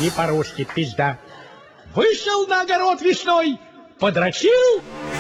и по-русски пизда. Вышел на огород весной, подрочил.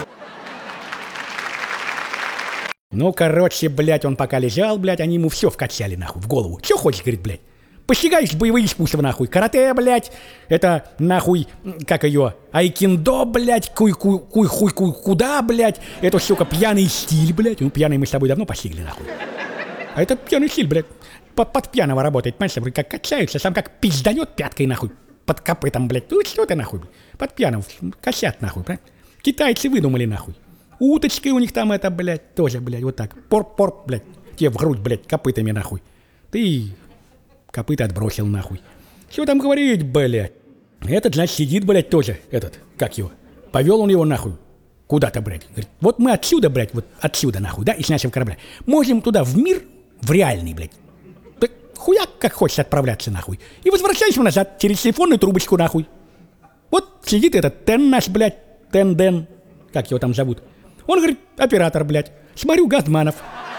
Ну, короче, блядь, он пока лежал, блядь, они ему все вкачали, нахуй, в голову. Че хочешь, говорит, блядь? Постигаешь боевые искусства, нахуй, карате, блядь, это, нахуй, как ее, айкиндо, блядь, куда, блядь, это, сука, пьяный стиль, блядь, ну, пьяный мы с тобой давно постигли, нахуй. А это пьяный стиль, блядь, под пьяного работает, понимаешь, вроде как качаются, сам как пизданет пяткой, нахуй, под копытом, блядь, ну, что ты, нахуй, под пьяным, косят, нахуй, блядь. Китайцы выдумали, нахуй. Уточки у них там это, блядь, тоже, блядь, вот так, порк, блядь, тебе в грудь, блядь, копытами, нахуй. Ты... Копыта отбросил, нахуй. Что там говорить, блядь? Этот, значит, сидит, блядь, тоже, этот, как его? Повел он его, нахуй, куда-то, блядь. Говорит, вот мы отсюда, блядь, вот отсюда, нахуй, да, и с нашего корабля. Можем туда, в мир, в реальный, блядь. Так хуяк, как хочешь отправляться, нахуй. И возвращайся назад, через телефонную трубочку, нахуй. Вот сидит этот Тен наш, блядь, Тен-Ден, как его там зовут. Он, говорит, оператор, блядь. Смотрю, Газманов.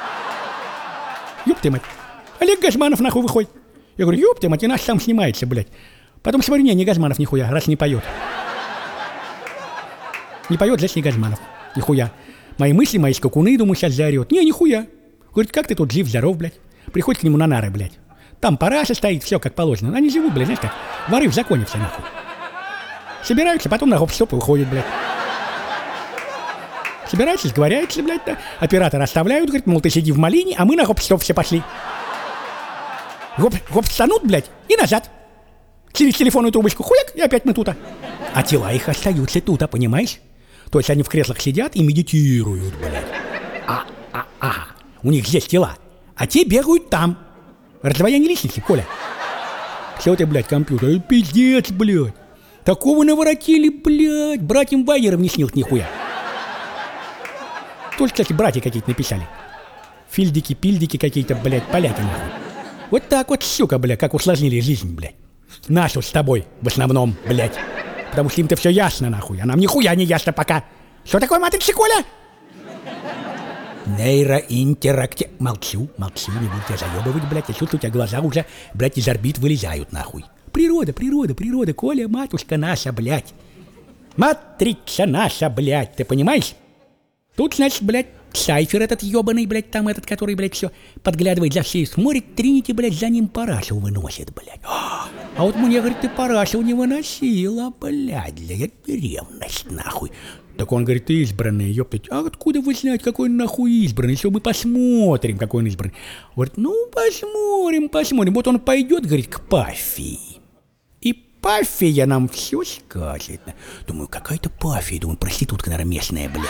Ёб ты, мать. Олег Газманов, нахуй, выходит. Я говорю, ёб ты, мать, и наш сам снимается, блядь. Потом смотрю, не Газманов нихуя, раз не поет. Не поет, значит, не Газманов. Нихуя. Мои мысли, мои скакуны, думаю, сейчас заорет. Не, нихуя. Говорит, как ты тут жив-здоров, блядь. Приходит к нему на нары, блядь. Там параша стоит, все как положено. Они живут, блядь, знаешь как. Воры в законе все, нахуй. Собираются, потом на гоп-стоп и уходят, блядь. Собираются, сговоряются, блядь, да. Оператора оставляют, говорит, мол, ты сиди в малине, а мы на гоп-стоп все пошли. Гоп станут, блядь, и назад. Через телефонную трубочку, хуяк, и опять мы тута. А тела их остаются тута, понимаешь? То есть они в креслах сидят и медитируют, блядь. У них здесь тела, а те бегают там. Раздвоение личности, Коля. Все ты, блядь, компьютер, пиздец, блядь. Такого наворотили, блядь, братьям Вайерам не снилось нихуя. Тоже, кстати, братья какие-то написали. Фильдики-пильдики какие-то, блядь, поляки, нахуй. Вот так вот, сука, блядь, как усложнили жизнь, блядь. Нашу с тобой, в основном, блядь. Потому что им-то все ясно, нахуй, а нам нихуя не ясно пока. Что такое матрица, Коля? Нейроинтерактив... Молчу, не буду тебя заебывать, блядь. Я чувствую, у тебя глаза уже, блядь, из орбит вылезают, нахуй. Природа, Коля, матушка наша, блядь. Матрица наша, блядь, ты понимаешь? Тут, значит, блядь, Сайфер этот ебаный, блядь, там этот, который, блядь, все подглядывает за всей, смотрит, Тринити, блядь, за ним парашу выносит, блядь. А вот мне, говорит, ты парашу не выносила, блядь, для ревность, нахуй. Так он, говорит, ты избранный, ёптать. А откуда вы знаете, какой он нахуй избранный? Если мы посмотрим, какой он избранный. Говорит, ну, посмотрим. Вот он пойдет, говорит, к Пафии. И Пафия нам все скажет. Думаю, какая-то Пафия, думаю, проститутка, наверное, местная, блядь.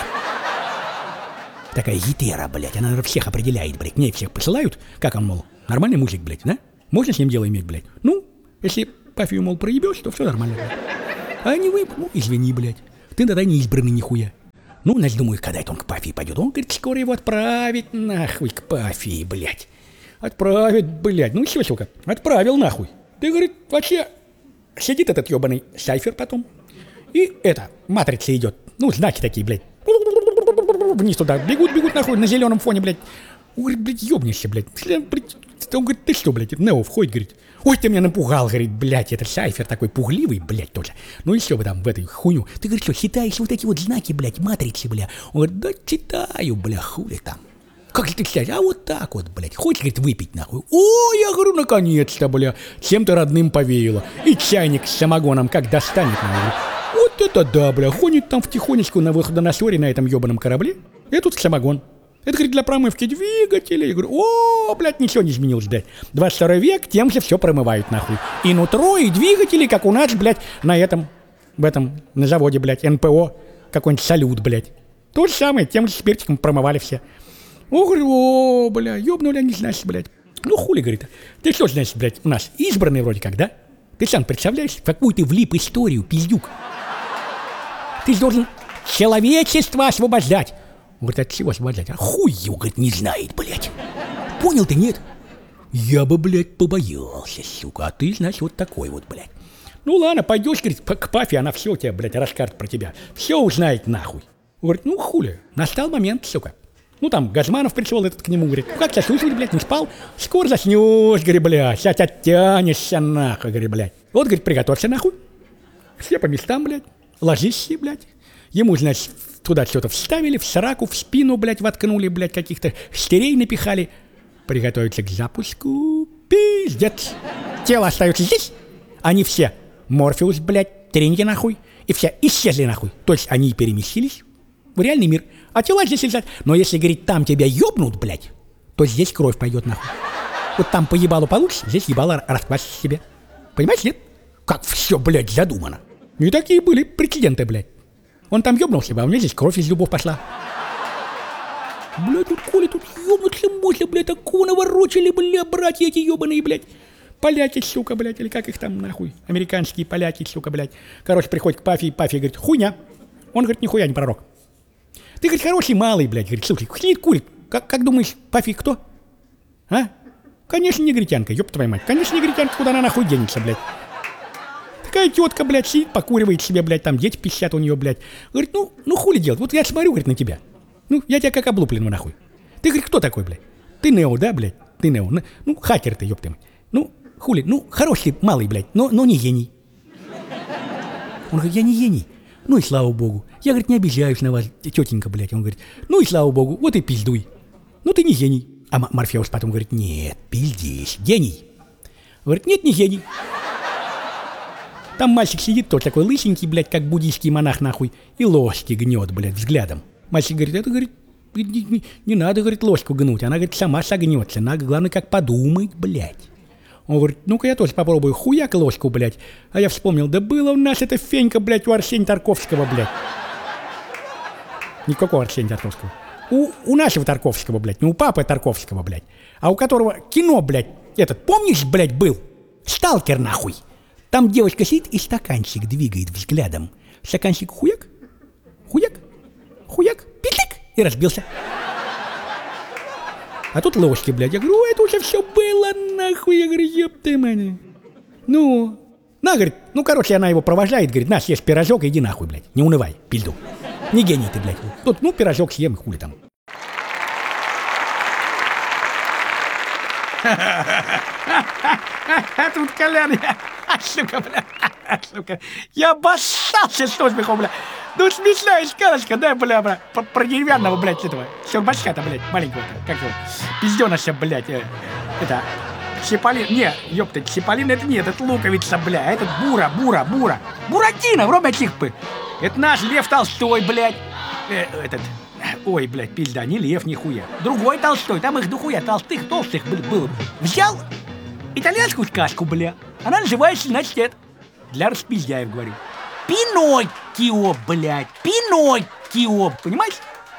Такая гитера, блядь, она, наверное, всех определяет, блядь. Мне всех посылают, как он, мол, нормальный мужик, блядь, да? Можно с ним дело иметь, блядь? Ну, если Пафию, мол, проебешь, то все нормально, блядь. А не вы, ну, извини, блядь. Ты тогда не избранный нихуя. Ну, значит, думаю, когда это он к Пафии пойдет. Он, говорит, скоро его отправить нахуй к Пафии, блядь. Отправить, блядь. Ну, все, сука, отправил нахуй. Ты, говорит, вообще сидит этот ебаный Сайфер потом. И это, матрица идет. Ну, знаки такие, блядь. Вниз туда. Бегут нахуй на зеленом фоне, блядь. Он говорит, блядь, ебнешься, блядь. Он говорит, ты что, блядь, Нео входит, говорит. Ой, ты меня напугал, говорит, блядь, это Сайфер такой пугливый, блядь, тоже. Ну и все вы там в этой хуйню. Ты, говорит, что, читаешь вот эти вот знаки, блядь, матрицы, блядь? Он говорит, да читаю, бля, хули там. Как ты читаешь? А вот так вот, блядь. Хочешь, говорит, выпить, нахуй? О, я говорю, наконец-то, бля. Чем-то родным повеяло. И чайник с самогоном как достанет, нахуй. Вот это да, бля. Ходит там втихонечку на выходоносоре на этом ебаном корабле. И тут самогон. Это, говорит, для промывки двигателей. Я говорю, о, блядь, ничего не изменилось, блядь. 22 век, тем же все промывают, нахуй. И нутро, и двигатели, как у нас, блядь, на этом, на заводе, блядь, НПО. Какой-нибудь салют, блядь. То же самое, тем же спиртиком промывали все. О, говорю, о, бля, ёбнули они, значит, блядь. Ну, хули, говорит, ты что, значит, блядь, у нас избранный вроде как, да? Ты сам представляешь, в какую ты влип историю, пиздюк? Ты же должен человечество освобождать. Он говорит, от чего освобождать? А хуй его, говорит, не знает, блядь. Понял ты, нет? Я бы, блядь, побоялся, сука. А ты, значит, вот такой вот, блядь. Ну ладно, пойдешь, говорит, к Пафе, она все тебе, блядь, расскажет про тебя. Все узнает, нахуй. Он говорит, ну хули, настал момент, сука. Ну, там, Газманов пришел этот к нему, говорит, как тебя слышали, блядь, не спал? Скоро заснешь, говорит, блядь, сейчас оттянешься, нахуй, говорит, блядь. Вот, говорит, приготовься, нахуй. Все по местам, блядь, ложись, блядь. Ему, значит, туда что-то вставили, в сраку, в спину, блядь, воткнули, блядь, каких-то стерей напихали. Приготовиться к запуску. Пиздец. Тело остается здесь. Они все, Морфеус, блядь, треньки, нахуй, и все исчезли, нахуй. То есть они переместились в реальный мир. А тела здесь лежат. Но если, говорит, там тебя ёбнут, блядь, то здесь кровь пойдет, нахуй. Вот там по ебалу получишь, здесь ебало расквасишь себе. Понимаешь, нет? Как все, блядь, задумано. И такие были прецеденты, блядь. Он там ёбнулся, а у меня здесь кровь из зубов пошла. Блядь, тут Коля, тут ёбнуться можно, блядь, такого наворочили, блядь, братья эти ёбаные, блядь. Поляки, сука, блядь, или как их там, нахуй. Американские поляки, сука, блядь. Короче, приходит к Пафи, и Пафи говорит, хуйня. Он говорит, нихуя не пророк. Ты, говорит, хороший малый, блядь, говорит, слушай, сидит, курит. Как думаешь, Пафи кто? А? Конечно, негритянка, ёб твою мать. Конечно, негритянка, куда она нахуй денется, блядь. Такая тетка, блядь, сидит, покуривает себе, блядь, там дети пищат у нее, блядь. Говорит, ну хули делать, вот я смотрю, говорит, на тебя. Ну, я тебя как облупленного, нахуй. Ты, говорит, кто такой, блядь? Ты Нео, да, блядь? Ты Нео. Ну, хакер ты, ёб ты мать. Ну, хули, ну, хороший малый, блядь, но не гений. Он говорит, я не гений. Ну и слава богу. Я, говорит, не обижаюсь на вас, тетенька, блядь. Он говорит, ну и слава богу, вот и пиздуй. Ну ты не гений. А Морфеус потом говорит, нет, пиздись, гений. Говорит, нет, не гений. Там мальчик сидит, тот такой лысенький, блядь, как буддийский монах, нахуй, и ложки гнет, блядь, взглядом. Мальчик говорит, это, говорит, не надо, говорит, ложку гнуть, она, говорит, сама согнется, надо, главное, как подумать, блядь. Он говорит, ну-ка я тоже попробую, хуяк ложку, блядь. А я вспомнил, да было у нас эта фенька, блядь, у Арсения Тарковского, блядь. Никакого Арсения Тарковского. У нашего Тарковского, блядь, не у папы Тарковского, блядь, а у которого кино, блядь, этот, помнишь, блядь, был? Сталкер, нахуй. Там девочка сидит и стаканчик двигает взглядом. Стаканчик хуяк, хуяк, хуяк, питлик, и разбился. А тут ложки, блядь. Я говорю, это уже все было, нахуй. Я говорю, ёб ты, мать. Ну, на, говорит, ну, короче, она его провожает, говорит, на, съешь пирожок, иди нахуй, блядь. Не унывай, пизду. Не гений ты, блядь. Тут, ну, пирожок съем, хули там. А тут Колян, сука, бля, сука. Я обоссался с смеху, бля. Ну, смешная сказочка, да, бля, про деревянного, блядь, этого щелбачка-то, блядь, маленького, как его, пизденыша, блядь, это, Чиполлин, не, ёпта, Чиполлин это нет, это луковица, бля, этот Буратино, вроде Чикпы, это наш Лев Толстой, блядь, этот, ой, блядь, пизда, не Лев, нихуя, другой Толстой, там их дохуя, толстых было, взял итальянскую сказку, бля, она называется, значит, для распиздяев, говорю. Пиноккио, блядь, Пиноккио, понимаешь?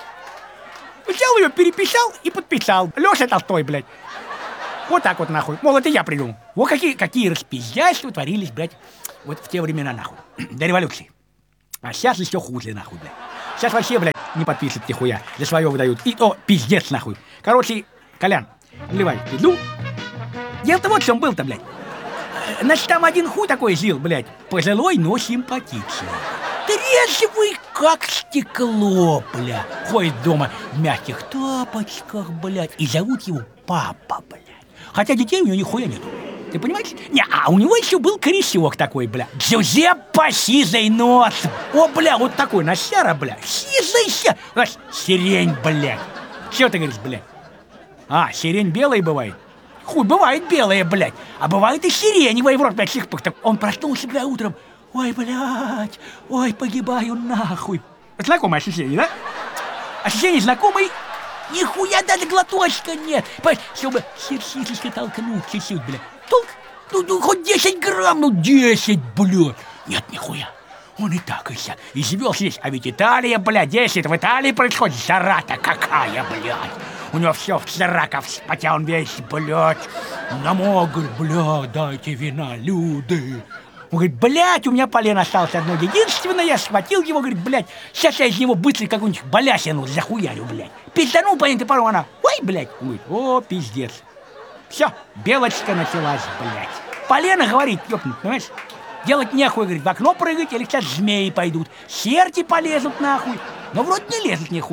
Взял ее, переписал и подписал. Леша Толстой, блядь. Вот так вот, нахуй. Мол, это я придумал. Вот какие распиздяйства творились, блядь, вот в те времена, нахуй. До революции. А сейчас еще хуже, нахуй, блядь. Сейчас вообще, блядь, не подписывают нихуя. За свое выдают. И то пиздец, нахуй. Короче, Колян, наливай пизду. Дело-то вот в чем был-то, блядь. Значит, там один хуй такой жил, блядь, пожилой, но симпатичный. Трезвый, как стекло, бля. Ходит дома в мягких тапочках, блядь, и зовут его папа, блядь. Хотя детей у него нихуя нету. Ты понимаешь? Не, а у него еще был корешок такой, бля. Джузеппе сизый нос. О, бля, вот такой, носяра, бля. Сизый, сирень, блядь. Чего ты говоришь, блядь? А, сирень белая бывает? Хуй, бывает белая, блядь, а бывает и сиреневая, в рот, блядь, всех пыхток. Он проснулся, бля, утром. Ой, блядь, ой, погибаю нахуй. Знакомое ощущение, да? Ощущение знакомое, нихуя даже глоточка нет. Понимаешь, чтобы сердечко толкнуть чуть-чуть, блядь. Толк, ну, хоть 10 грамм, ну, 10, блядь. Нет, нихуя. Он и так, и сяк. И живет здесь. А ведь Италия, блядь, 10 в Италии происходит. Жара-то какая, блядь. У него все в цараках, хотя он весь, блядь, намок, говорит, блядь, дайте вина, люди. Он говорит, блядь, у меня полено осталось одно единственное, я схватил его, говорит, блядь, сейчас я из него быстро какую-нибудь балясину захуярю, блядь. Пизданул по этой пару, она, ой, блядь, говорит, о, пиздец. Все, белочка началась, блядь. Полено, говорит, ёпнуть, понимаешь? Делать нехуй, говорит, в окно прыгать, или сейчас змеи пойдут, черти полезут нахуй. Но вроде не лезут нихуя.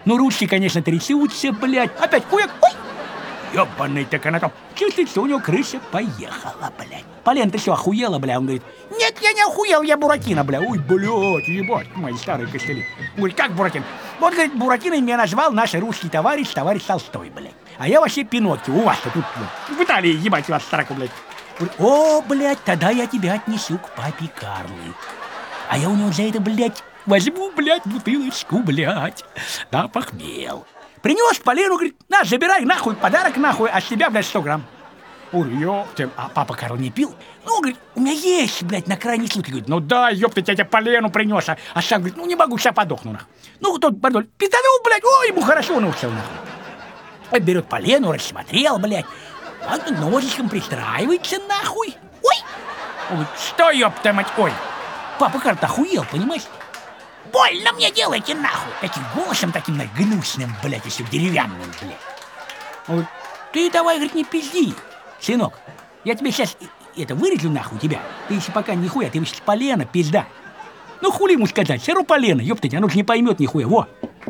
Ну, ручки, конечно, трясутся, блядь. Опять хуяк, ой! Ёбаный, так она там чувствуется, у него крыша поехала, блядь. Полен, ты что, охуела, бля? Он говорит, нет, я не охуел, я Буратино, бля. Ой, блядь, ебать, мои старые костыли. Он говорит, как Буратино? Вот, говорит, Буратино меня назвал наш русский товарищ Толстой, блядь. А я вообще Пиноккио, у вас-то тут, блядь, в Италии, ебать вас, строку, блядь. Говорит, о, блядь, тогда я тебя отнесу к папе Карлу. А я у него за это, блядь, возьму, блядь, бутылочку, блядь. Да, похмел. Принес Полену, говорит, на, забирай нахуй, подарок нахуй, а с тебя, блядь, 100 грамм. Говорю, ёпта, а папа Карл не пил? Ну, говорит, у меня есть, блядь, на крайний случай. Говорит, ну да, ёпта, я тебе Полену принес. А сам говорит, ну не могу, сейчас подохну, нахуй. Ну, тот, пардон, пизданул, блядь, ой, ему хорошо, он ушел, нахуй. Берет Полену, рассмотрел, блядь, а ножичком пристраивается, нахуй. Ой! Он говорит, что, ёпта, мать, ой. Папа Карл охуел, понимаешь? Больно мне делайте, нахуй! Таким голосом таким гнусным, блядь, еще деревянным, блядь. Он говорит, ты давай, говорит, не пизди, сынок. Я тебе сейчас это вырежу, нахуй, тебя. Ты если пока нихуя, ты сейчас Полена, пизда. Ну, хули ему сказать, все равно Полена, ёптать, оно же не поймет нихуя, во.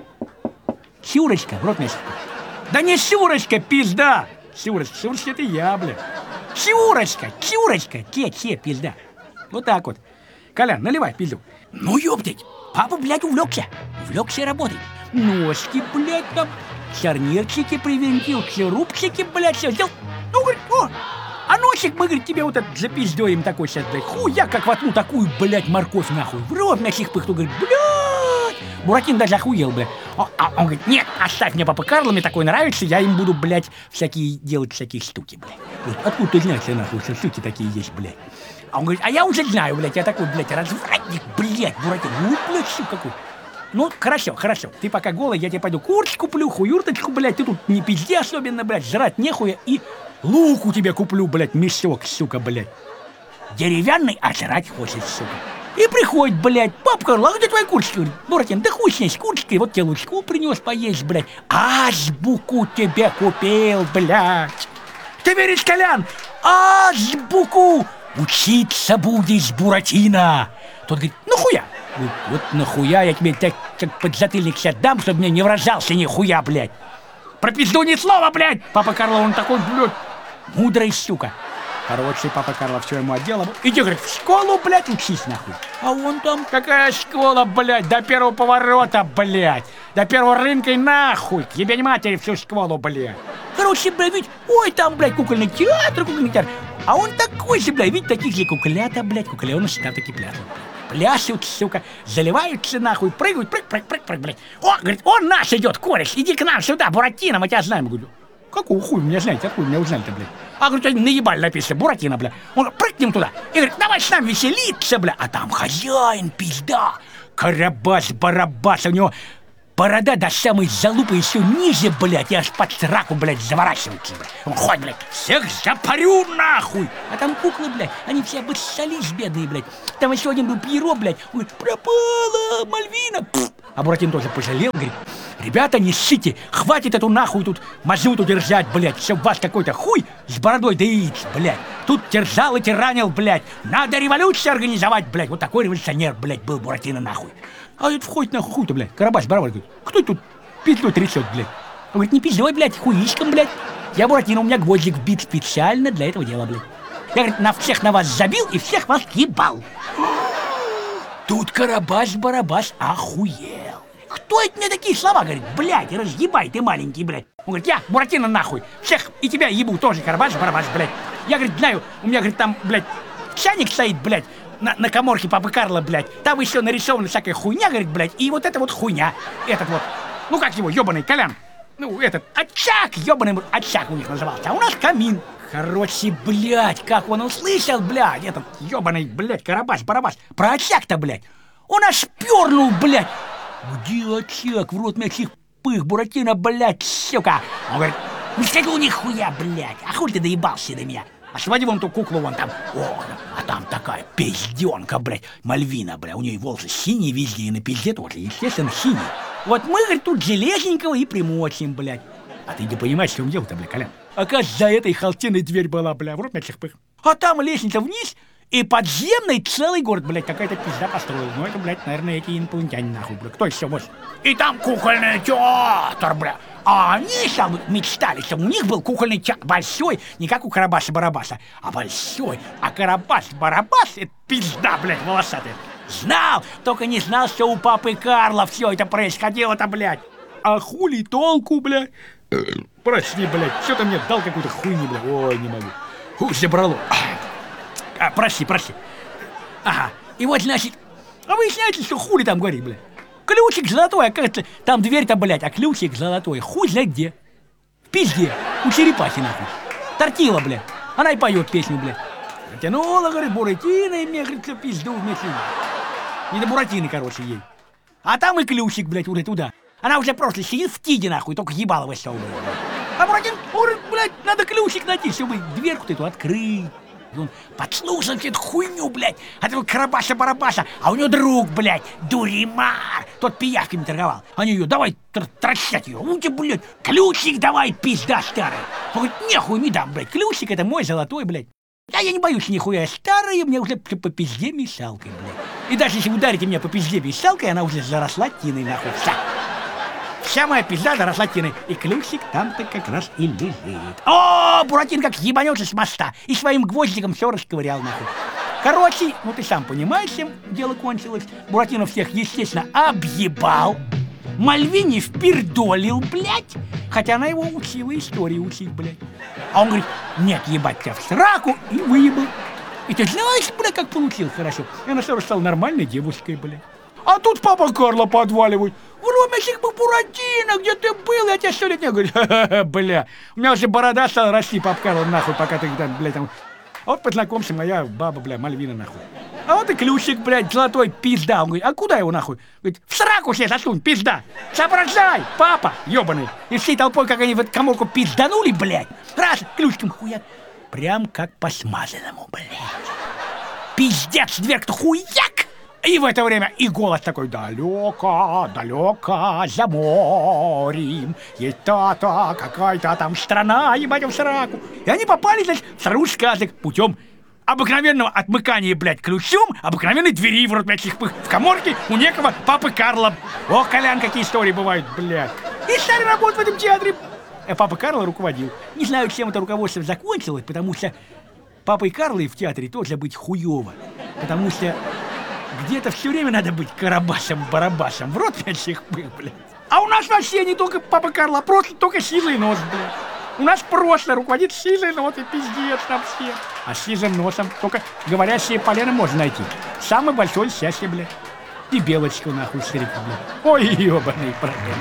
Сюрочка, в рот мясо. Да не Сюрочка, пизда! Сюрочка это я, блядь. Сюрочка, те, пизда. Вот так вот. Колян, наливай пизду. Ну, ёптать. Папа, блядь, увлекся работой. Ножки, блядь, там, шарнирчики привинтил, шурупчики, блядь, все сделал. Ну, говорит, о, а носик, мы, говорит, тебе вот этот запиздёем такой сейчас, блядь, хуя, как воткну такую, блядь, морковь, нахуй. В рот мясих пыхту, говорит, блядь. Буратино даже охуел, блядь. Он говорит, нет, оставь мне папа Карла, мне такой нравится, я им буду, блядь, делать всякие штуки, блядь. Говорит, откуда ты знаешь, нахуй, что штуки такие есть, блядь? А он говорит, а я уже знаю, блядь, я такой, блядь, развратник, блядь, Буратино, ну, блядь, сука, какой. Ну, хорошо, ты пока голый, я тебе пойду курточку куплю, хуюрточку, блядь, ты тут не пизди особенно, блядь, жрать нехуя, и луку тебе куплю, блядь, мешок, сука, блядь. Деревянный, а жрать хочет, сука. И приходит, блядь, папа Карл, а где твоя курточка? Говорит, Буратино, да хуй с ней, с курточкой, вот тебе лучку принес поесть, блядь. Азбуку тебе купил, блядь. Ты веришь, Колян? Азбуку! Учиться будешь, Буратино. Тот говорит, ну хуя? Вот нахуя я тебе так подзатыльник сейчас дам, чтобы мне не вражался нихуя, блядь. Про пизду ни слова, блядь. Папа Карл, он такой, блядь, мудрый, сука. Короче, папа Карла все ему отделал. Иди, говорит, в школу, блядь, учись, нахуй. А он там, какая школа, блядь, до первого поворота, блядь. До первого рынка и нахуй. К ебень матери всю школу, блядь. Короче, блядь, ведь, ой, там, блядь, кукольный театр. А он такой же, блядь, видите, таких же куклята, блядь, кукленыши там такие пляшут. Пляшут, сука, заливаются, нахуй, прыгают, прыг, блядь. О, говорит, он наш идет, кореш, иди к нам сюда, Буратино, мы тебя знаем. Говорю, какого хуя меня знаете, откуда меня узнали-то, блядь? А, говорит, наебали написано, Буратино, бля. Он говорит, прыгнем туда. И говорит, давай с нами веселиться, бля. А там хозяин, пизда. Карабас-барабас, у него борода до самой залупы еще ниже, блядь, и аж под сраку, блядь, заворачивается, блядь. Он ходит, блядь, всех запарю нахуй. А там куклы, блядь, они все обоссались, бедные, блядь. Там еще один был Пьеро, блядь. Он говорит, пропала Мальвина. А Буратино тоже пожалел, говорит, ребята, не ссите, хватит эту нахуй тут мазуту держать, блядь, чтоб вас какой-то хуй с бородой да яиц, блядь. Тут терзал и тиранил, блядь. Надо революцию организовать, блядь. Вот такой революционер, блядь, был Буратино, нахуй. А это входит нахуй хуй-то, блядь. Карабас-барабас, говорит, кто тут петлей трясет, блядь? Он говорит, не пиздой, блядь, хуишком, блядь. Я Буратино, у меня гвоздик вбит специально для этого дела, блядь. Я, говорит, на всех на вас забил и всех вас ебал. Тут Карабас-барабас охуел. Кто это мне такие слова говорит? Блядь, разъебай ты маленький, блядь. Он говорит, я, Буратино, нахуй. Всех и тебя ебу тоже, Карабас-барабас, блядь. Я, говорит, знаю, у меня, говорит, там, блядь, чайник стоит, блядь, на каморке папы Карла, блядь. Там еще нарисована всякая хуйня, говорит, блядь. И вот это вот хуйня. Этот вот, ну как его, ебаный Колян. Ну, этот, очаг, ебаный очаг у них назывался. А у нас камин. Короче, блядь, как он услышал, блядь, этот ебаный, блядь, Карабас-барабас. Про очаг-то, блядь. Он аж пернул, блядь. Где очаг? В рот мясих пых, Буратино, блядь, сука. Он говорит, не скажу нихуя, блядь. А хуй ты доебался до меня? А своди вон ту куклу вон там. О, а там такая пизденка, блядь. Мальвина, блядь. У нее волосы синие везде, и на пизде тоже, естественно, синие. Вот мы, говорит, тут железненького и примочим, блядь. А ты не понимаешь, в чем дело-то, блядь, Колян? Оказывается, за этой холстиной дверь была, бля, в рот мясих пых. А там лестница вниз, И подземный целый город, блядь, какая-то пизда построила. Ну, это, блядь, наверное, эти инопланетяне, нахуй, блядь. Кто еще может? И там кукольный театр, блядь. А они там мечтали, что у них был кукольный театр. Большой, не как у Карабаса-Барабаса, а большой. А Карабас-Барабас — это пизда, блядь, волосатая. Знал, только не знал, что у папы Карла все это происходило-то, блядь. А хули толку, блядь? Прости, блядь, что-то мне дал какую-то хуйню, блядь. Ой, не могу. Хуй забрало. Прости. Ага. И вот, значит, выясняется, что хули там говорит, блядь. Ключик золотой, оказывается, там дверь-то, блядь, а ключик золотой. Хуй знает где. В пизде. У черепахи, нахуй. Тортила, блядь. Она и поет песню, блядь. Затянула, говорит, Буратино, и мне, говорит, всю пизду вместе. Не до Буратины, короче, ей. А там и ключик, блядь, уже туда. Она уже просто сидит в тиде, нахуй, только ебало высовывает. А Буратин, говорит, блядь, надо ключик найти, чтобы дверку-то эту открыть. И он подслушал эту хуйню, блядь, от этого Карабаса-Барабаса. А у него друг, блядь, Дуримар, тот пиявками торговал. Они ее, давай трощать ее. Ну тебе, блядь, ключик давай, пизда старая. Он говорит, нехуй не дам, блядь, ключик это мой золотой, блядь. А я не боюсь нихуя, старая, мне уже по пизде мешалкой, блядь. И даже если вы ударите меня по пизде мешалкой, она уже заросла тиной, нахуй, вся. Вся моя пизда заросла тиной, и ключик там-то как раз и лежит. О, Буратино как ебанется с моста и своим гвоздиком все расковырял, нахуй. Короче, ну ты сам понимаешь, чем дело кончилось. Буратино всех, естественно, объебал. Мальвине впердолил, блядь. Хотя она его учила истории учить, блядь. А он говорит, нет, ебать тебя в сраку, и выебал. И ты знаешь, блядь, как получил хорошо. И она сразу стала нормальной девушкой, блядь. А тут папа Карло подваливает. Вромесик бы, Буратино, где ты был? Я тебя 100 лет не говорю. Ха-ха-ха, бля. У меня уже борода стала расти, папа Карло, нахуй, пока ты, блядь, там... А вот познакомься, моя баба, бля, Мальвина, нахуй. А вот и ключик, блядь, золотой, пизда. Он говорит, а куда его, нахуй? Говорит, в сраку себе засунь, пизда. Соображай, папа, ебаный. И всей толпой, как они в эту коморку пизданули, блядь. Раз, ключиком хуяк. Прям как по смазанному, блядь. Пиздец, дверь-то хуяк. И в это время и голос такой, далеко, далеко, за морем, есть та-та, какая-то там страна, ебать, в сраку. И они попали, значит, в страну сказок путем обыкновенного отмыкания, блядь, ключом, обыкновенной двери, вроде, блядь, в коморке у некого папы Карла. Ох, Колян, какие истории бывают, блядь. И стали работать в этом театре. Папа Карла руководил. Не знаю, чем это руководство закончилось, потому что папой Карлой в театре тоже быть хуёво. Потому что где-то все время надо быть Карабасом-Барабасом. В рот всех был, блядь. А у нас вообще не только папа Карла, а просто только сизый нос, блядь. У нас просто руководит сизый нос и пиздец там все. А с сизым носом только говорящие полено можно найти. Самый большой счастье, блядь. И белочку, нахуй, старик, блядь. Ой, ебаный проблем.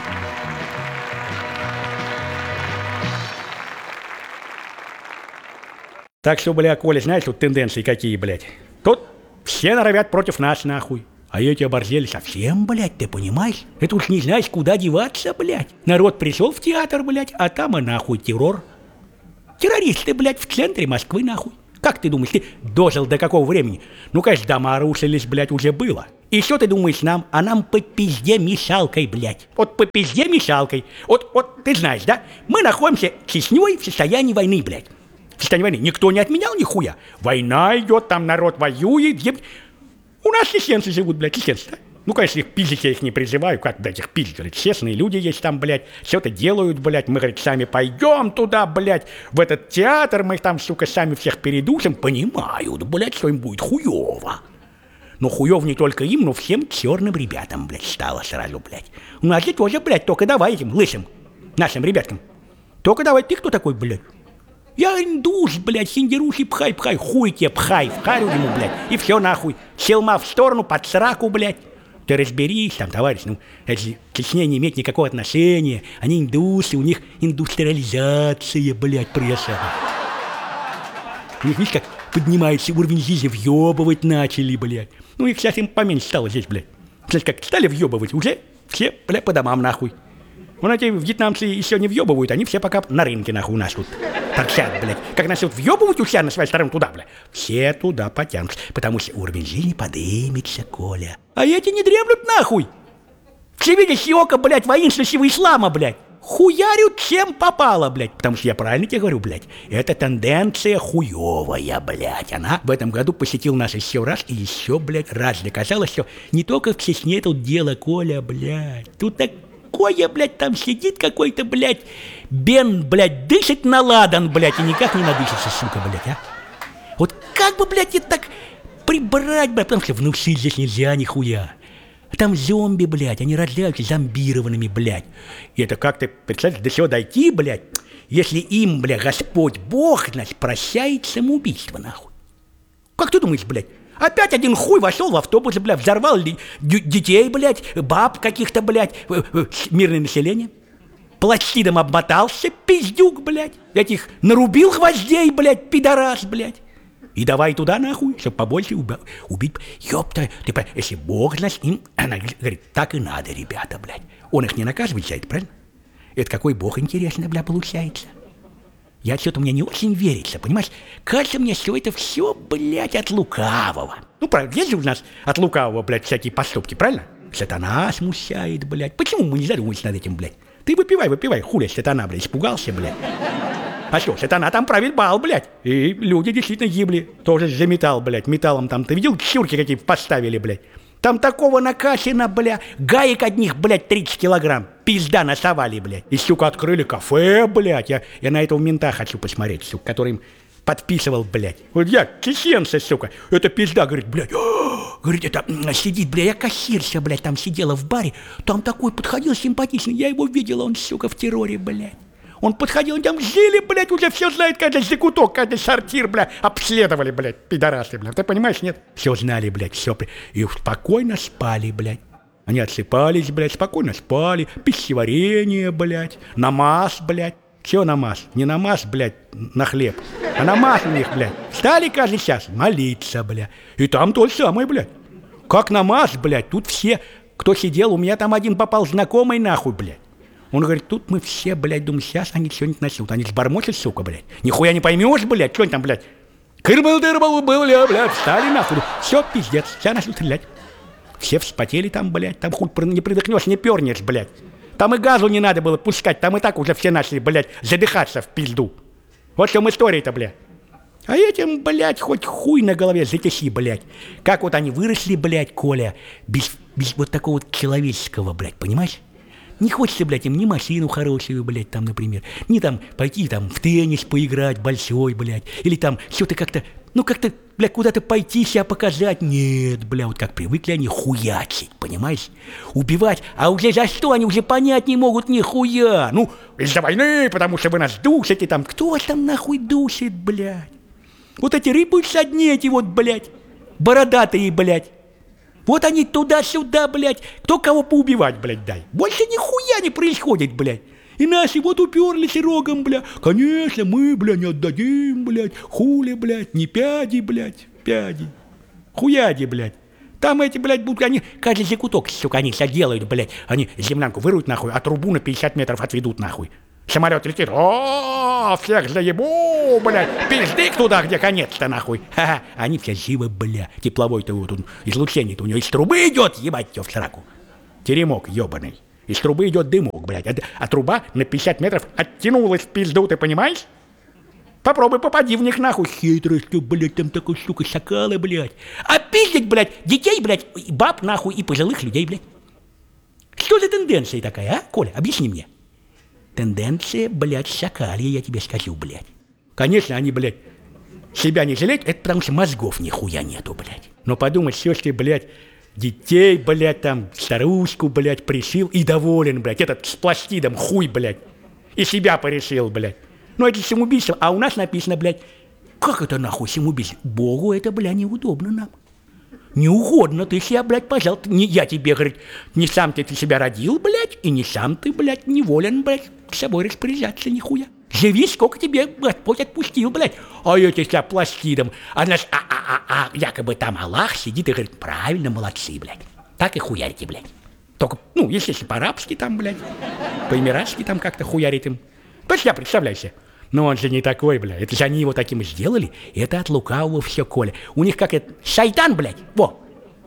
Так что, бля, Коля, знаешь, тут тенденции какие, блядь. Тут все норовят против нас, нахуй. А эти оборзели совсем, блядь, ты понимаешь? Это уж не знаешь, куда деваться, блядь. Народ пришел в театр, блядь, а там и нахуй террор. Террористы, блядь, в центре Москвы, нахуй. Как ты думаешь, ты дожил до какого времени? Ну, конечно, дома рушились, блядь, уже было. И что ты думаешь нам? А нам по пизде мешалкой, блядь. Вот по пизде мешалкой. Вот ты знаешь, да? Мы находимся с Чечней в состоянии войны, блядь. В состоянии войны никто не отменял нихуя. Война идет, там народ воюет. У нас чеченцы живут, блядь, чеченцы, да? Ну, конечно, их пиздить я их не призываю, как, блядь, их пиздить, говорит, честные люди есть там, блядь, все-то делают, блядь, мы, говорит, сами пойдем туда, блядь, в этот театр, мы их там, сука, сами всех передушим, понимают, блядь, что им будет хуёво. Но хуёв не только им, но всем черным ребятам, блядь, стало сразу, блядь. У нас же тоже, блядь, только давай этим лысым, нашим ребяткам. Только давай, ты кто такой, блядь? Я индус, блядь, синдерухи, пхай, хуй тебе пхай, вхарю ему, блядь, и все нахуй. Челма в сторону, под сраку, блядь. Ты разберись там, товарищ, ну, это же к Чечне не имеет никакого отношения. Они индусы, у них индустриализация, блядь, пресса. У них, видишь, как поднимается уровень жизни, въебывать начали, блядь. Ну, их сейчас им поменьше стало здесь, блядь. Знаешь, как стали въебывать, уже все, блядь, по домам, нахуй. Вон эти вьетнамцы еще не въебывают, они все пока на рынке, нахуй, у нас тут торчат, блядь. Как начнут въебывать у себя на своей стороне туда, блядь, все туда потянутся, потому что уровень жизни подымется, Коля. А эти не дремлют, нахуй. Все видят сиока, блядь, воинственного ислама, блядь. хуярят чем попало, блядь. Потому что я правильно тебе говорю, блядь. Это тенденция хуевая, блядь. Она в этом году посетила нас еще раз и еще, блядь, раз доказала, что не только в Чечне тут дело, Коля, блядь. Тут такое, блядь, там сидит какой-то, блядь, Бен, блядь, дышит на ладан, блядь, и никак не надышится, сука, блядь, а. Вот как бы, блядь, это так прибрать, блядь, потому что внушить здесь нельзя нихуя. Там зомби, блядь, они рождаются зомбированными, блядь. И это как ты, представляешь, до чего дойти, блядь, если им, блядь, Господь Бог, значит, прощает самоубийство, нахуй. Как ты думаешь, блядь? Опять один хуй вошел в автобус, блядь, взорвал детей, блядь, баб каких-то, блядь, мирное население. Пластидом обмотался, пиздюк, блядь. Этих нарубил гвоздей, блядь, пидорас, блядь. И давай туда, нахуй, чтобы побольше убить. Ёпта, ты, если Бог, значит, им, она говорит, так и надо, ребята, блядь. Он их не наказывает за это, правильно? Это какой Бог, интересно, бля, получается. Я что-то мне не очень верится, понимаешь? Кажется мне, что это все, блядь, от лукавого. Ну, правда, есть же у нас от лукавого, блядь, всякие поступки, правильно? Сатана смущает, блядь. Почему мы не задумываемся над этим, блядь? Ты выпивай, хуля, сатана, блядь, испугался, блядь. А что, сатана там правил бал, блядь. И люди действительно гибли. Тоже за металл, блядь, металлом там. Ты видел, чурки какие поставили, блядь? Там такого накачано, бля, гаек одних, блядь, 30 килограмм. Пизда насовали, блядь. И, сука, открыли кафе, блядь. Я на этого мента хочу посмотреть, сука, который им подписывал, блядь. Вот я, чеченцы, сука. Это пизда, говорит, блядь. Говорит, это сидит, бля, я кассирша, блядь, там сидела в баре. Там такой подходил симпатичный. Я его видела, он, сука, в терроре, блядь. Он подходил, там жили, блядь, уже все знают, каждый закуток, каждый сортир, блядь, обследовали, блядь, пидорасы, блядь. Ты понимаешь, нет? Все знали, блядь, все. И спокойно спали, блядь. Они отсыпались, блядь, спокойно спали. Пищеварение, блядь, намаз, блядь. Че намаз? Не намаз, блядь, на хлеб, а намаз у них, блядь. Стали каждый час молиться, блядь. И там то же самое, блядь. Как намаз, блядь, тут все, кто сидел, у меня там один попал знакомый, нахуй, блядь. Он говорит, тут мы все, блядь, думаем, сейчас они что-нибудь начнут. Они сбормочут, сука, блядь. Нихуя не поймешь, блядь, что они там, блядь. Кырбал-дырбал, блядь, встали нахуй. Все, пиздец, сейчас начнут стрелять. Все вспотели там, блядь, там хуй не придохнешь, не пернешь, блядь. Там и газу не надо было пускать, там и так уже все начали, блядь, задыхаться в пизду. Вот в чем история-то, блядь. А этим, блядь, хоть хуй на голове затеси, блядь. Как вот они выросли, блядь, Коля, без вот такого вот человеческого, блядь, понимаешь? Не хочется, блядь, им ни машину хорошую, блядь, там, например, ни там пойти там в теннис поиграть большой, блядь, или там что-то как-то, ну как-то, блядь, куда-то пойти себя показать. Нет, бля, вот как привыкли они хуячить, понимаешь? Убивать, а уже за что они уже понять не могут нихуя. Ну, из-за войны, потому что вы нас душите там. Кто вас там нахуй душит, блядь? Вот эти рыпаются одни эти вот, блядь, бородатые, блядь. Вот они туда-сюда, блядь, кто кого поубивать, блядь, дай. Больше нихуя не происходит, блядь. И наши вот уперлись рогом, блядь. Конечно, мы, блядь, не отдадим, блядь. Хули, блядь, не пяди, блядь, пяди. Хуяди, блядь. Там эти, блядь, будут, они, каждый закуток, сука, они соделают, блядь. Они землянку выруют, нахуй, а трубу на 50 метров отведут, нахуй. Самолет летит, о, всех заебу, блядь, пиздык туда, где конец-то, нахуй. Ха-ха, они все живы, бля, тепловой-то вот он, излучение-то у него из трубы идет, ебать тебя в сраку. Теремок ебаный, из трубы идет дымок, блядь, а труба на 50 метров оттянулась в пизду, ты понимаешь? Попробуй попади в них, нахуй. Хитрость, блядь, там такой, сука, шакалы, блядь. А пиздить, блядь, детей, блядь, баб, нахуй, и пожилых людей, блядь. Что за тенденция такая, а, Коля, объясни мне. Тенденция, блядь, шакалья, я тебе скажу, блядь. Конечно, они, блядь, себя не жалеют, это потому что мозгов нихуя нету, блядь. Но подумай, все, что ты, блядь, детей, блядь, там, старушку, блядь, пришил и доволен, блядь, этот с пластидом хуй, блядь, и себя порешил, блядь. Ну, это самоубийство, а у нас написано, блядь, как это нахуй самоубийство? Богу это, блядь, неудобно нам. Не угодно ты себя, блядь, пожалуйста. Не я тебе, говорит, не сам ты себя родил, блядь, и не сам ты, блядь, не волен, блядь, с собой распоряжаться нихуя. Живи, сколько тебе Господь отпустил, блядь. А эти себя пластидом, а наш, якобы там Аллах сидит и говорит, правильно, молодцы, блядь. Так и хуярите, блядь. Только, ну, если по-арабски там, блядь, по-эмиратски там как-то хуярит им. Я представляю себе. Но он же не такой, блядь. Это же они его таким сделали. Это от лукавого все, Коля. У них как это, шайтан, блядь. Во.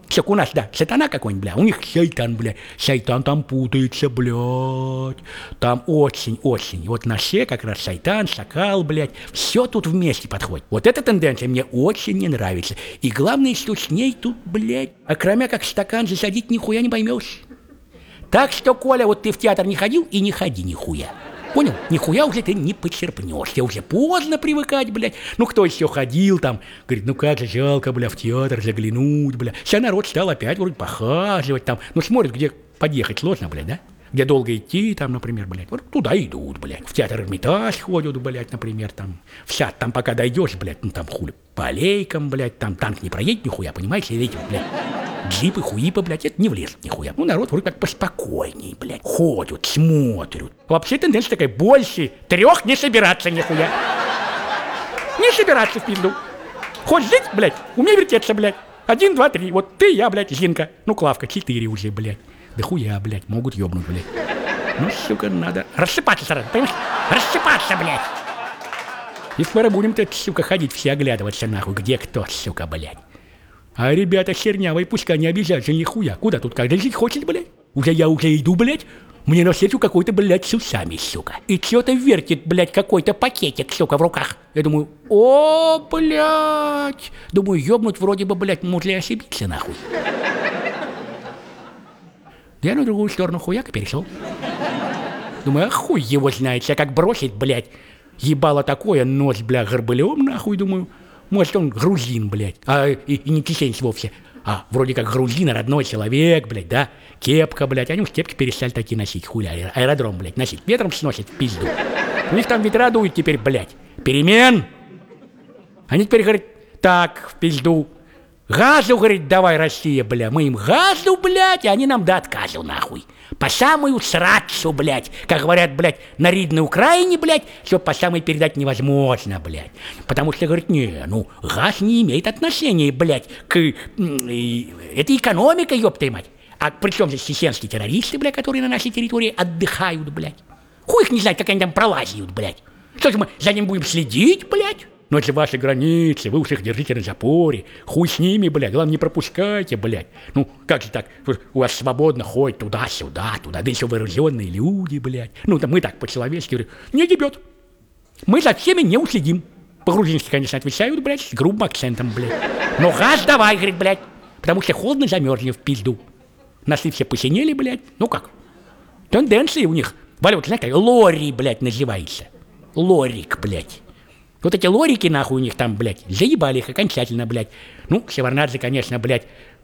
Все, у нас, да, сатана какой-нибудь, бля, у них шайтан, бля. Шайтан там путается, блядь. Там очень. Вот на все как раз шайтан, шакал, блядь. Все тут вместе подходит. Вот эта тенденция мне очень не нравится. И главное, что с ней тут, блядь, окромя как стакан засадить нихуя не поймешь. Так что, Коля, вот ты в театр не ходил и не ходи нихуя. Понял? Нихуя уже ты не почерпнешь. Тебе уже поздно привыкать, блядь. Ну, кто еще ходил там? Говорит, ну как же жалко, бля, в театр заглянуть, бля. Сейчас народ стал опять вроде похаживать там. Ну, смотрит, где подъехать сложно, блядь, да? Где долго идти, там, например, блядь. Вот туда идут, блядь. В театр Эрмитаж ходят, блядь, например, там. В сад, там пока дойдешь, блядь, ну там хули. По аллейкам, блядь, там танк не проедет нихуя, понимаешь? Или эти, блядь, джипы, хуипы, блядь, это не влезет нихуя. Ну, народ вроде как поспокойней, блядь. Ходят, смотрят. Вообще тенденция такая, больше 3 не собираться нихуя. Не собираться в пизду. Хочешь жить, блядь, умей вертеться, блядь. 1, 2, 3. Вот ты, я, блядь, Зинка. Ну, Клавка, 4 уже, блядь. Да хуя, блядь, могут ёбнуть, блядь. Ну, сука, надо рассыпаться сразу, понимаешь? Рассыпаться, блядь. И скоро будем-то, сука, ходить все оглядываться, нахуй, где кто, сука, блядь. А ребята хернявые, пускай не обижаются нихуя. Куда тут каждый жить хочет, блядь? Я уже иду, блядь. Мне навстречу какой-то, блядь, с усами, сука. И что-то вертит, блядь, какой-то пакетик, сука, в руках. Я думаю, о, блядь. Думаю, ёбнуть вроде бы, блядь, можно и ошибиться, нахуй. Я на другую сторону хуяка перешел. Думаю, а хуй его знает, себя как бросить, блядь. Ебало такое, нос, бля, горбылем, нахуй, думаю. Может, он грузин, блядь, и не чеченец вовсе. А вроде как грузин, родной человек, блядь, да? Кепка, блядь, они уж кепки перестали такие носить, хуля, аэродром, блядь, носить. Ветром сносит в пизду. У них там ветра дуют теперь, блядь. Перемен. Они теперь говорят, так, в пизду. Газу, говорит, давай, Россия, бля. Мы им газу, блядь, а они нам до отказу, нахуй. По самую срацу, блядь. Как говорят, блядь, на Ридной Украине, блядь, все по самой передать невозможно, блядь. Потому что, говорит, не, ну, газ не имеет отношения, блядь, к... это экономика, ёпта мать. А при чем здесь чеченские террористы, блядь, которые на нашей территории отдыхают, блядь? Хуй их не знает, как они там пролазят, блядь. Что же мы за ним будем следить, блядь? Но это ваши границы, вы уж их держите на запоре. Хуй с ними, блядь, главное, не пропускайте, блядь. Ну, как же так, у вас свободно ходит туда-сюда, туда, да еще вооруженные люди, блядь. Ну, да мы так по-человечески говорим, не дебет. Мы за всеми не уследим. По-грузински, конечно, отвечают, блядь, с грубым акцентом, блядь. Но газ давай, говорит, блядь, потому что холодно замерзнем в пизду. Носы все посинели, блядь, ну как? Тенденции у них, Валют, знаешь, как лори, блядь, называется. Лорик, блядь. Вот эти лорики, нахуй, у них там, блядь, заебали их окончательно, блядь. Ну, Шеварнадзе, конечно, блядь,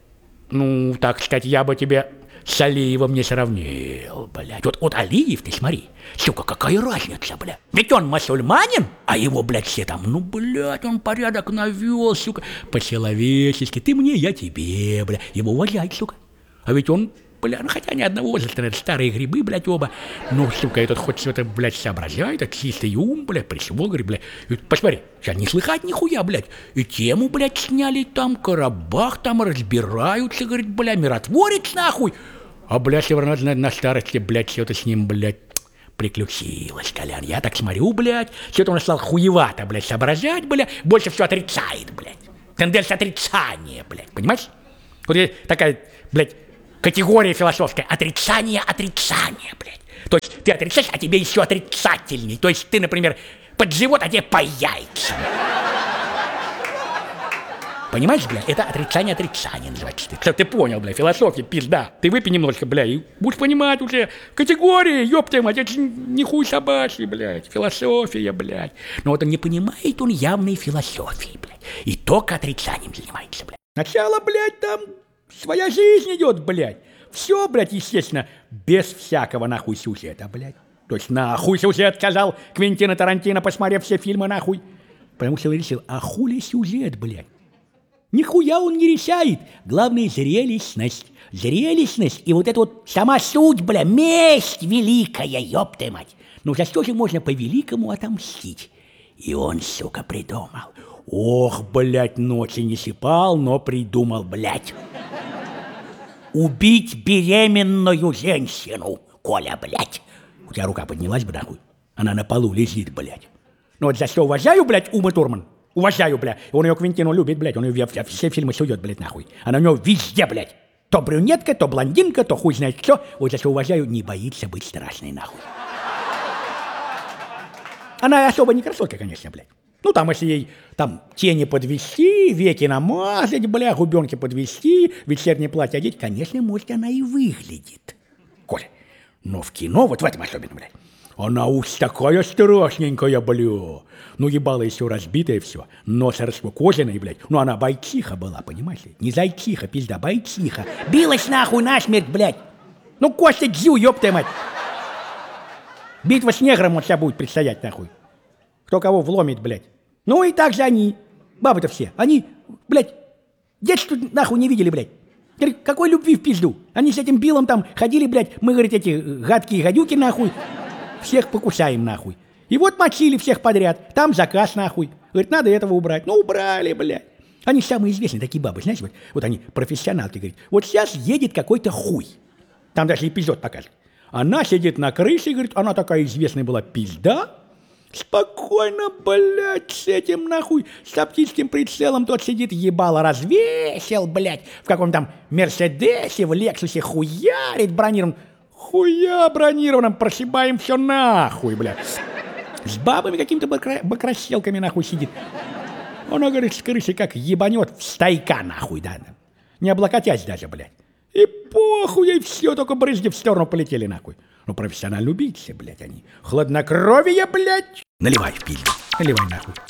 ну, так сказать, я бы тебе с Алиевым не сравнил, блядь. Вот Алиев, ты смотри, сука, какая разница, блядь. Ведь он мусульманин, а его, блядь, все там, ну, блядь, он порядок навел, сука. По-человечески, ты мне, я тебе, блядь. Его уважать, сука. А ведь он, бля, ну хотя ни одного возраста, это старые грибы, блядь, оба. Ну, сука, этот хоть что-то, блядь, соображает, это чистый ум, блядь, причего, говорит, блядь. И, посмотри, сейчас не слыхать нихуя, блядь. И тему, блядь, сняли там, Карабах там разбираются, говорит, бля, миротворец, нахуй. А, блядь, Шеварнадзе на старости, блядь, что-то с ним, блядь, приключилось, Колян. Я так смотрю, блядь, что-то он стал хуевато, блядь, соображать, блядь, больше всего отрицает, блядь. Тенденция отрицания, блядь, понимаешь? Вот такая, блядь, категория философская. Отрицание, блядь. То есть ты отрицаешь, а тебе еще отрицательней. То есть ты, например, под живот, а тебе по яйцам. Понимаешь, бля, это отрицание называется. Чтоб ты понял, бля, философия, пизда. Ты выпей немножко, бля, и будешь понимать уже категории, ёпта мать, это не хуй собачий, блядь, философия, блядь. Но вот он не понимает, он явной философии, блядь. И только отрицанием занимается, блядь. Сначала, блядь, там своя жизнь идет, блядь. Все, блядь, естественно, без всякого нахуй сюжета, блядь. То есть нахуй сюжет, сказал Квентина Тарантино, посмотрев все фильмы, нахуй. Потому что он решил, а хули сюжет, блядь? Нихуя он не решает. Главное, зрелищность. Зрелищность и вот это вот сама суть, бля, месть великая, ёпта мать. Ну за что же можно по-великому отомстить? И он, сука, придумал. Ох, блядь, ночи не сипал, но придумал, блядь. Убить беременную женщину, Коля, блядь. У тебя рука поднялась бы, нахуй. Она на полу лежит, блядь. Ну вот за что уважаю, блядь, Ума Турман. Уважаю, бля. Он ее Квинтину любит, блядь. Он ее все фильмы сует, блядь, нахуй. Она у него везде, блядь. То брюнетка, то блондинка, то хуй знает что. Вот за что уважаю, не боится быть страшной, нахуй. Она особо не красотка, конечно, блядь. Ну, там, если ей там тени подвести, веки намазать, бля, губенки подвести, вечернее платье одеть, конечно, может, она и выглядит. Коля, но в кино, вот в этом особенно, блядь, она уж такая страшненькая, бля. Ну, ебало еще разбитое все, нос раскокоженный, блядь. Ну, она бойчиха была, понимаешь ли? Не зайчиха, пизда, бойчиха. Билась нахуй насмерть, блядь. Ну, Костя Дзю, ёб твою мать. Битва с негром вот сейчас будет предстоять, нахуй. Кто кого вломит, блядь. Ну и так же они, бабы-то все, они, блядь, детство нахуй не видели, блядь. Говорит, какой любви в пизду? Они с этим Биллом там ходили, блядь, мы, говорит, эти гадкие гадюки, нахуй, всех покусаем, нахуй. И вот мочили всех подряд, там заказ, нахуй. Говорит, надо этого убрать. Ну, убрали, блядь. Они самые известные такие бабы, знаете, вот они профессионалки, говорит, вот сейчас едет какой-то хуй. Там даже эпизод покажет. Она сидит на крыше, говорит, она такая известная была пизда. Спокойно, блядь, с этим нахуй, с оптическим прицелом тот сидит, ебало развесил, блядь, в каком там Мерседесе, в Лексусе хуярит бронированным. Хуя бронированным, прошибаем все нахуй, блядь. С бабами какими-то бакращелками нахуй сидит. Она, говорит, с крыши как ебанет в стайка нахуй, да, не облокотясь даже, блядь. И похуй ей все, только брызги в сторону полетели нахуй. Ну, профессионально убийцы, блядь, они. Хладнокровие, блядь. Наливай в пизду. Наливай нахуй.